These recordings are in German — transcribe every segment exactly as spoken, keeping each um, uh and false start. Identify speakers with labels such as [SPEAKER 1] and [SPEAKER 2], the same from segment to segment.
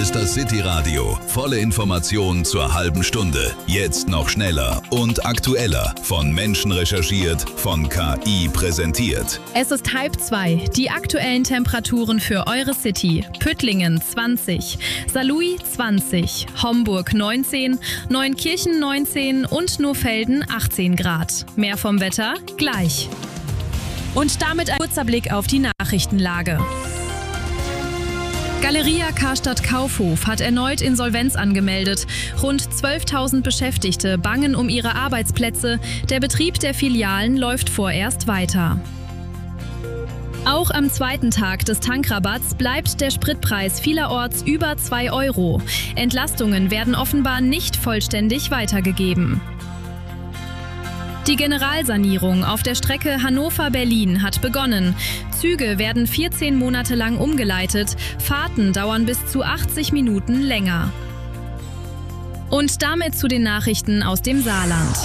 [SPEAKER 1] ist das City-Radio. Volle Informationen zur halben Stunde. Jetzt noch schneller und aktueller. Von Menschen recherchiert, von K I präsentiert.
[SPEAKER 2] Es ist halb zwei. Die aktuellen Temperaturen für eure City. Püttlingen zwanzig, Saarlouis zwanzig, Homburg neunzehn, Neunkirchen neunzehn und Nohfelden achtzehn Grad. Mehr vom Wetter gleich. Und damit ein kurzer Blick auf die Nachrichtenlage. Galeria Karstadt Kaufhof hat erneut Insolvenz angemeldet. Rund zwölftausend Beschäftigte bangen um ihre Arbeitsplätze. Der Betrieb der Filialen läuft vorerst weiter. Auch am zweiten Tag des Tankrabatts bleibt der Spritpreis vielerorts über zwei Euro. Entlastungen werden offenbar nicht vollständig weitergegeben. Die Generalsanierung auf der Strecke Hannover-Berlin hat begonnen. Züge werden vierzehn Monate lang umgeleitet, Fahrten dauern bis zu achtzig Minuten länger. Und damit zu den Nachrichten aus dem Saarland.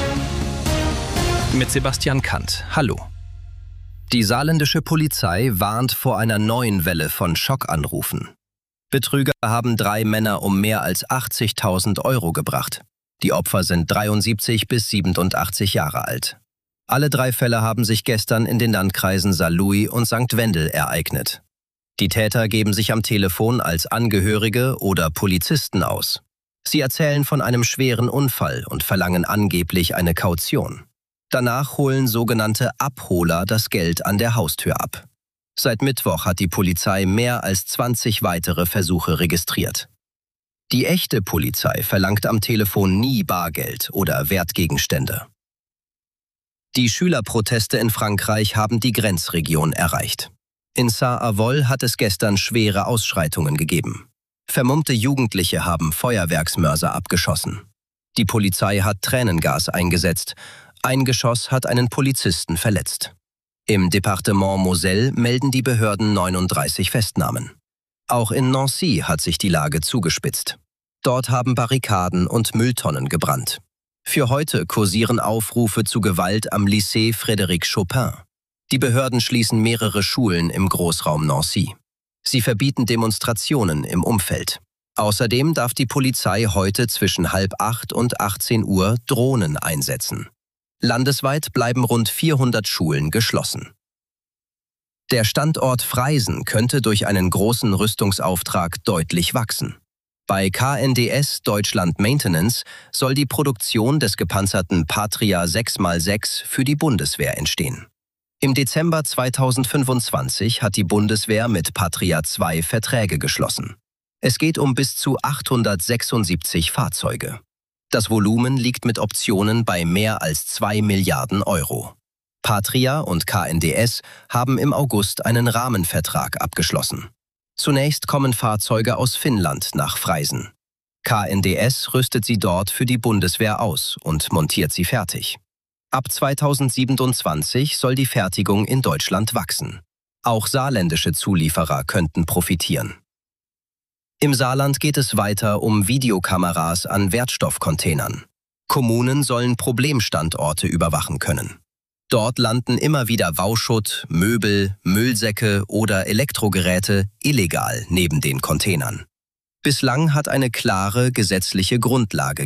[SPEAKER 3] Mit Sebastian Kant. Hallo. Die saarländische Polizei warnt vor einer neuen Welle von Schockanrufen. Betrüger haben drei Männer um mehr als achtzigtausend Euro gebracht. Die Opfer sind dreiundsiebzig bis siebenundachtzig Jahre alt. Alle drei Fälle haben sich gestern in den Landkreisen Saarlouis und Sankt Wendel ereignet. Die Täter geben sich am Telefon als Angehörige oder Polizisten aus. Sie erzählen von einem schweren Unfall und verlangen angeblich eine Kaution. Danach holen sogenannte Abholer das Geld an der Haustür ab. Seit Mittwoch hat die Polizei mehr als zwanzig weitere Versuche registriert. Die echte Polizei verlangt am Telefon nie Bargeld oder Wertgegenstände. Die Schülerproteste in Frankreich haben die Grenzregion erreicht. In Saar-Avoll hat es gestern schwere Ausschreitungen gegeben. Vermummte Jugendliche haben Feuerwerksmörser abgeschossen. Die Polizei hat Tränengas eingesetzt. Ein Geschoss hat einen Polizisten verletzt. Im Departement Moselle melden die Behörden neununddreißig Festnahmen. Auch in Nancy hat sich die Lage zugespitzt. Dort haben Barrikaden und Mülltonnen gebrannt. Für heute kursieren Aufrufe zu Gewalt am Lycée Frédéric Chopin. Die Behörden schließen mehrere Schulen im Großraum Nancy. Sie verbieten Demonstrationen im Umfeld. Außerdem darf die Polizei heute zwischen halb acht und achtzehn Uhr Drohnen einsetzen. Landesweit bleiben rund vierhundert Schulen geschlossen. Der Standort Freisen könnte durch einen großen Rüstungsauftrag deutlich wachsen. Bei K N D S Deutschland Maintenance soll die Produktion des gepanzerten Patria sechs mal sechs für die Bundeswehr entstehen. Im Dezember zweitausendfünfundzwanzig hat die Bundeswehr mit Patria zwei Verträge geschlossen. Es geht um bis zu achthundertsechsundsiebzig Fahrzeuge. Das Volumen liegt mit Optionen bei mehr als zwei Milliarden Euro. Patria und K N D S haben im August einen Rahmenvertrag abgeschlossen. Zunächst kommen Fahrzeuge aus Finnland nach Freisen. K N D S rüstet sie dort für die Bundeswehr aus und montiert sie fertig. Ab zweitausendsiebenundzwanzig soll die Fertigung in Deutschland wachsen. Auch saarländische Zulieferer könnten profitieren. Im Saarland geht es weiter um Videokameras an Wertstoffcontainern. Kommunen sollen Problemstandorte überwachen können. Dort landen immer wieder Bauschutt, Möbel, Müllsäcke oder Elektrogeräte illegal neben den Containern. Bislang hat eine klare gesetzliche Grundlage